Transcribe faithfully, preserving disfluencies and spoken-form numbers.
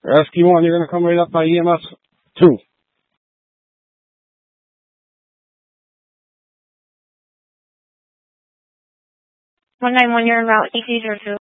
Rescue one, you're going to come right up by E M S two. one nine one, you're en route, E C zero two.